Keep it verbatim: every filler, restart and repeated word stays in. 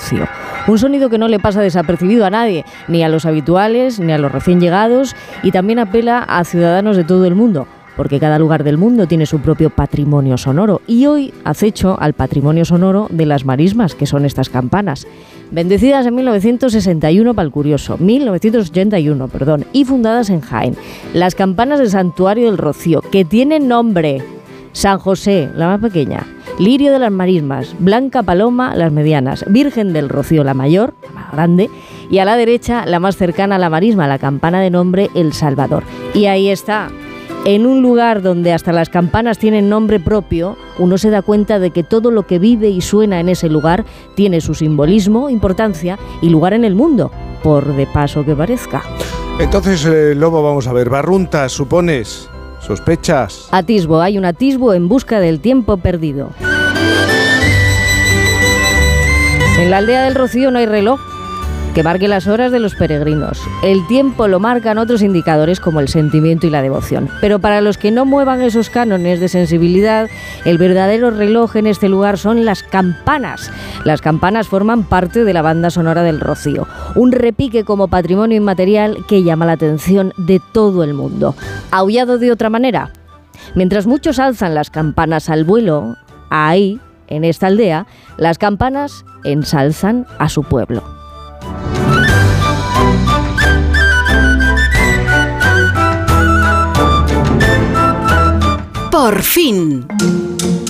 Rocío. Un sonido que no le pasa desapercibido a nadie, ni a los habituales, ni a los recién llegados, y también apela a ciudadanos de todo el mundo, porque cada lugar del mundo tiene su propio patrimonio sonoro. Y hoy acecho al patrimonio sonoro de las marismas, que son estas campanas. Bendecidas en mil novecientos sesenta y uno para el curioso, mil novecientos ochenta y uno, perdón, y fundadas en Jaén. Las campanas del Santuario del Rocío, que tienen nombre: San José, la más pequeña; Lirio de las Marismas; Blanca Paloma, las medianas; Virgen del Rocío, la mayor, la más grande; y a la derecha, la más cercana a la marisma, la campana de nombre El Salvador. Y ahí está. En un lugar donde hasta las campanas tienen nombre propio, uno se da cuenta de que todo lo que vive y suena en ese lugar tiene su simbolismo, importancia y lugar en el mundo, por de paso que parezca. Entonces, eh, Lobo, vamos a ver, barruntas, supones, sospechas. Atisbo, hay un atisbo en busca del tiempo perdido. En la aldea del Rocío no hay reloj que marque las horas de los peregrinos. El tiempo lo marcan otros indicadores como el sentimiento y la devoción. Pero para los que no muevan esos cánones de sensibilidad, el verdadero reloj en este lugar son las campanas. Las campanas forman parte de la banda sonora del Rocío. Un repique como patrimonio inmaterial que llama la atención de todo el mundo. Aullado de otra manera. Mientras muchos alzan las campanas al vuelo, ahí, en esta aldea, las campanas ensalzan a su pueblo. Por fin.